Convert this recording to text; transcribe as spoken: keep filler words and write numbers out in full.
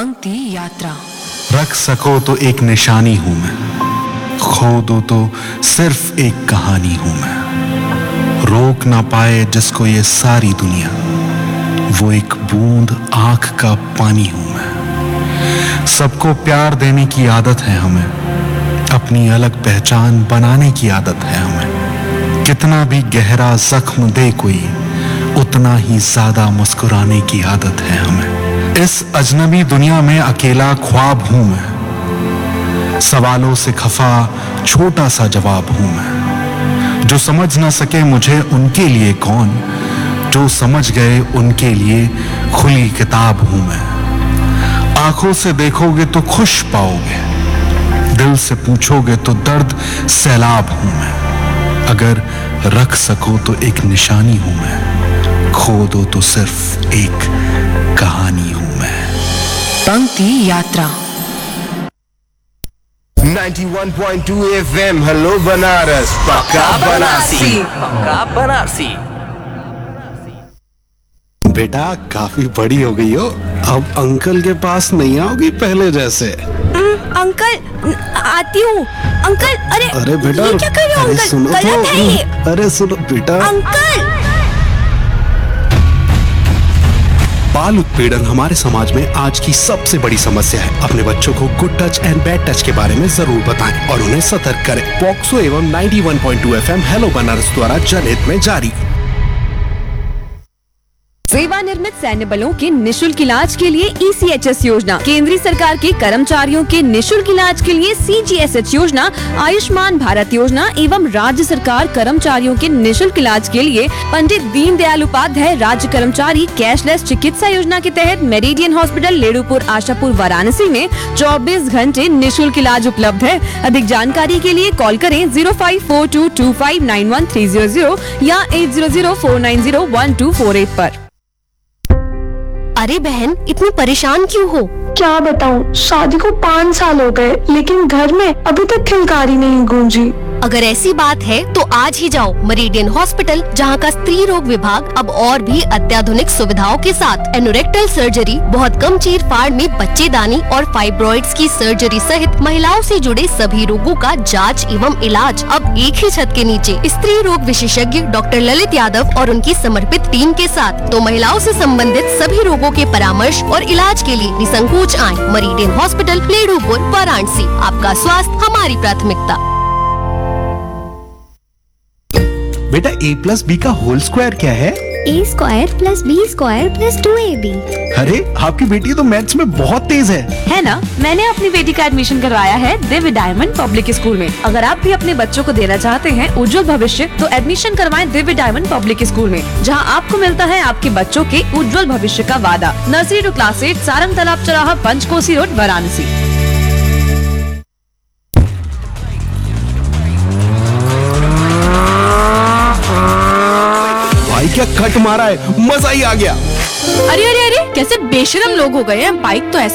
पंक्ति यात्रा। रख सको तो एक निशानी हूं मैं, खो दो तो सिर्फ एक कहानी हूं मैं। रोक ना पाए जिसको ये सारी दुनिया, वो एक बूंद आंख का पानी हूं मैं। सबको प्यार देने की आदत है हमें, अपनी अलग पहचान बनाने की आदत है हमें। कितना भी गहरा जख्म दे कोई, उतना ही ज्यादा मुस्कुराने की आदत है हमें। इस अजनबी दुनिया में अकेला ख्वाब हूं मैं, सवालों से खफा छोटा सा जवाब हूं मैं। जो समझ ना सके मुझे उनके लिए कौन, जो समझ गए उनके लिए खुली किताब हूं मैं। आंखों से देखोगे तो खुश पाओगे, दिल से पूछोगे तो दर्द सैलाब हूं मैं। अगर रख सको तो एक निशानी हूं मैं, खो दो तो सिर्फ एक कहानी हूं मैं। पंक्ति यात्रा। ninety-one point two F M hello Banaras, पक्का बनारसी, पक्का बनारसी। बेटा काफी बड़ी हो गई हो, अब अंकल के पास नहीं आओगी पहले जैसे। अंकल आती हूँ। अंकल अरे अरे बेटा, ये क्या कर रहे हो अरे अंकल? सुनो गलत है ये। तो, अरे सुनो बेटा। अंकल बाल उत्पीड़न हमारे समाज में आज की सबसे बड़ी समस्या है। अपने बच्चों को good touch and bad touch के बारे में जरूर बताएं और उन्हें सतर्क करें। पॉक्सो एवं ninety-one point two F M hello Banaras द्वारा जनहित में जारी। सेवानिवृत्त सैन्य बलों के निशुल्क इलाज के लिए ई सी एच एस योजना, केंद्रीय सरकार के कर्मचारियों के निशुल्क इलाज के लिए सी जी एस एच योजना, आयुष्मान भारत योजना एवं राज्य सरकार कर्मचारियों के निशुल्क इलाज के लिए पंडित दीनदयाल उपाध्याय राज्य कर्मचारी कैशलेस चिकित्सा योजना के तहत मेरिडियन हॉस्पिटल लेडुपुर आशापुर वाराणसी में चौबीस घंटे निशुल्क इलाज उपलब्ध है। अधिक जानकारी के लिए कॉल करें zero five four to to five nine one three zero zero या eight zero zero four nine zero one two four eight पर। अरे बहन, इतनी परेशान क्यों हो? क्या बताऊं, शादी को पाँच साल हो गए लेकिन घर में अभी तक खिलकारी नहीं गूंजी। अगर ऐसी बात है तो आज ही जाओ मेरिडियन हॉस्पिटल, जहां का स्त्री रोग विभाग अब और भी अत्याधुनिक सुविधाओं के साथ एनोरेक्टल सर्जरी, बहुत कम चीर फाड़ में बच्चेदानी और फाइब्रॉइड्स की सर्जरी सहित महिलाओं से जुड़े सभी रोगों का जांच एवं इलाज अब एक ही छत के नीचे स्त्री रोग विशेषज्ञ डॉक्टर ललित यादव और उनकी समर्पित टीम के साथ। तो महिलाओं से संबंधित सभी रोगों के परामर्श और इलाज के लिए निसंकोच आए मेरिडियन हॉस्पिटल, लेडुपुर, वाराणसी। आपका स्वास्थ्य हमारी प्राथमिकता। बेटा ए प्लस बी का होल स्क्वायर क्या है? ए square plus B square plus two A B. अरे आपकी बेटी तो मैथ्स में बहुत तेज है। है ना? मैंने अपनी बेटी का एडमिशन करवाया है दिव्य डायमंड पब्लिक स्कूल में। अगर आप भी अपने बच्चों को देना चाहते हैं उज्जवल भविष्य, तो एडमिशन करवाएं दिव्य डायमंड पब्लिक स्कूल में, जहां आपको मिलता है आपके बच्चों के उज्जवल भविष्य का वादा। Nursery to class eight, Sarang तालाब चौराहा, पंचकोसी रोड, वाराणसी। भाई क्या कट मारा है, मजा ही आ गया। अरे अरे अरे, कैसे बेशरम लोग हो गए हैं। बाइक तो ऐसे